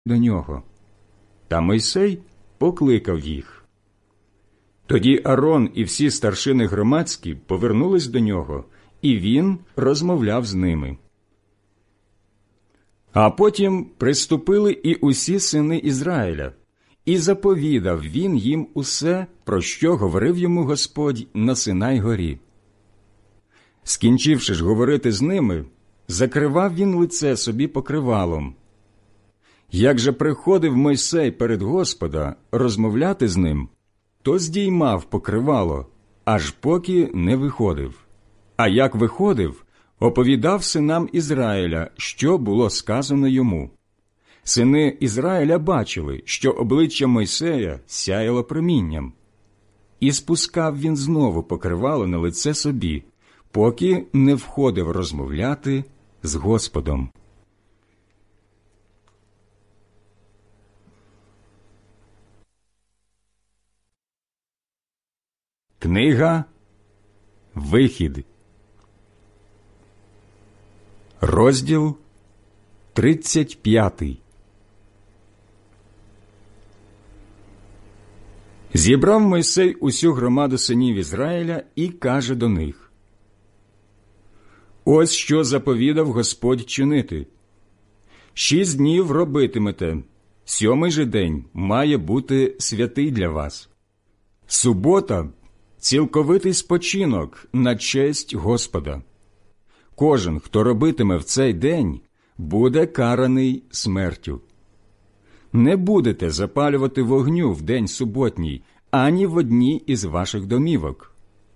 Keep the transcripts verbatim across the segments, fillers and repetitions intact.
до нього. Та Мойсей покликав їх. Тоді Арон і всі старшини громадські повернулись до нього, і він розмовляв з ними. А потім приступили і усі сини Ізраїля, і заповідав він їм усе, про що говорив йому Господь на Синай-горі. Скінчивши ж говорити з ними, закривав він лице собі покривалом. Як же приходив Мойсей перед Господа розмовляти з ним, то здіймав покривало, аж поки не виходив. А як виходив, оповідав синам Ізраїля, що було сказано йому. Сини Ізраїля бачили, що обличчя Мойсея сяяло промінням. І спускав він знову покривало на лице собі, поки не входив розмовляти з Господом. Книга Вихід, розділ тридцять п'ятий. Зібрав Мойсей усю громаду синів Ізраїля і каже до них: «Ось що заповідав Господь чинити. Шість днів робитимете, сьомий же день має бути святий для вас. Субота – цілковитий спочинок на честь Господа. Кожен, хто робитиме в цей день, буде караний смертю. Не будете запалювати вогню в день суботній, ані в одній із ваших домівок».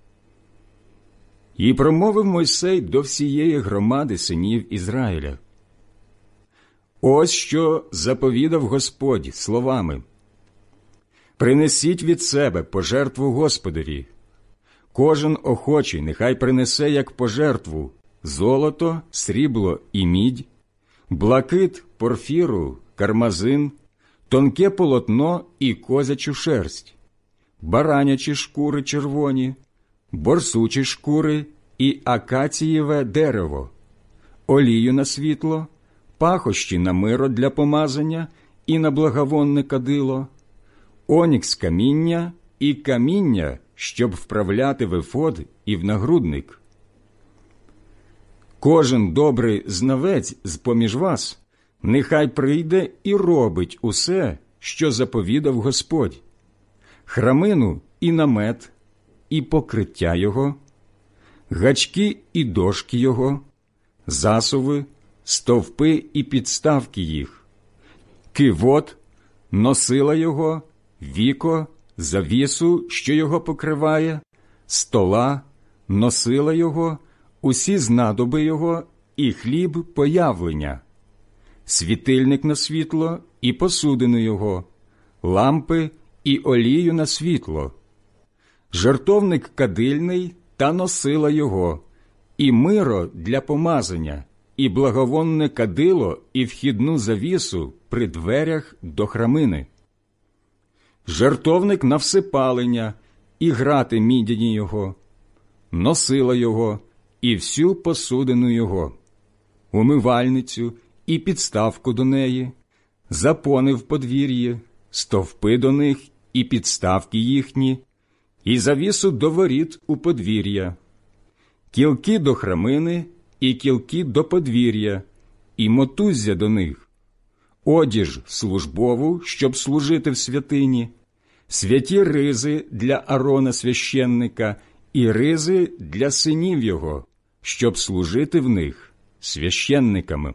І промовив Мойсей до всієї громади синів Ізраїля: «Ось що заповідав Господь словами: принесіть від себе пожертву Господові. Кожен охочий нехай принесе як пожертву золото, срібло і мідь, блакит, порфіру, кармазин, тонке полотно і козячу шерсть, баранячі шкури червоні, борсучі шкури і акацієве дерево, олію на світло, пахощі на миро для помазання і на благовонне кадило, онікс каміння і каміння, щоб вправляти в ефод і в нагрудник. Кожен добрий знавець з-поміж вас нехай прийде і робить усе, що заповідав Господь: храмину і намет, і покриття його, гачки і дошки його, засуви, стовпи і підставки їх, кивот, носила його, віко, завісу, що його покриває, стола, носила його, усі знадоби його і хліб появлення, світильник на світло і посудину його, лампи і олію на світло, жертовник кадильний та носила його, і миро для помазання, і благовонне кадило і вхідну завісу при дверях до храмини, жертовник на всипалення і грати мідяні його, носила його і всю посудину його, умивальницю і підставку до неї, запони в подвір'ї, стовпи до них і підставки їхні, і завісу до воріт у подвір'я, кілки до храмини і кілки до подвір'я, і мотуззя до них, одіж службову, щоб служити в святині, святі ризи для Арона священника і ризи для синів його, щоб служити в них священниками.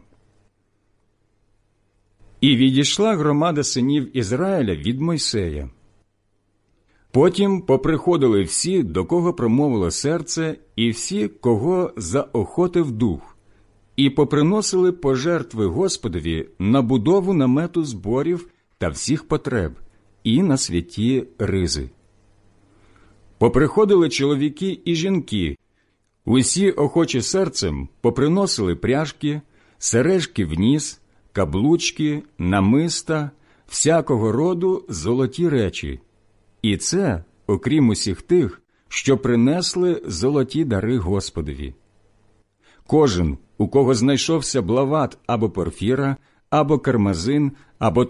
І відійшла громада синів Ізраїля від Мойсея. Потім поприходили всі, до кого промовило серце, і всі, кого заохотив дух, і поприносили пожертви Господові на будову намету зборів та всіх потреб, і на святі ризи. Поприходили чоловіки і жінки, усі охочі серцем поприносили пряжки, сережки в ніс, каблучки, намиста, всякого роду золоті речі. І це, окрім усіх тих, що принесли золоті дари Господові. Кожен, у кого знайшовся блават або порфіра, або кармазин, або